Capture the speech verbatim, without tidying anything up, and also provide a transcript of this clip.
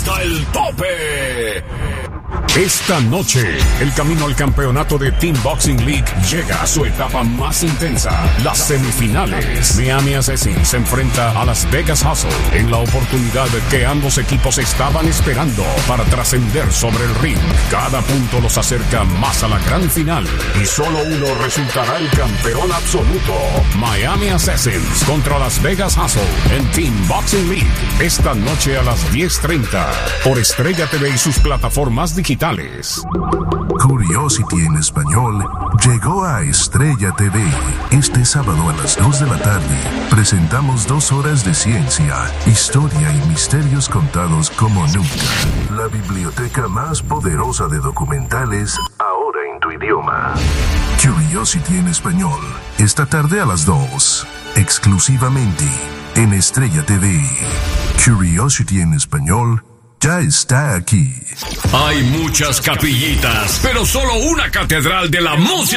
hasta el tope. Esta noche, el camino al campeonato de Team Boxing League llega a su etapa más intensa. Las semifinales. Miami Assassins se enfrenta a Las Vegas Hustle en la oportunidad que ambos equipos estaban esperando para trascender sobre el ring. Cada punto los acerca más a la gran final y solo uno resultará el campeón absoluto. Miami Assassins contra Las Vegas Hustle en Team Boxing League. Esta noche a las diez treinta por Estrella T V y sus plataformas digitales. Curiosity en español llegó a Estrella T V. Este sábado a las dos de la tarde presentamos dos horas de ciencia, historia y misterios contados como nunca. La biblioteca más poderosa de documentales ahora en tu idioma. Curiosity en español, esta tarde a las dos, exclusivamente en Estrella T V. Curiosity en español ya está aquí. Hay muchas capillitas, pero solo una catedral de la música.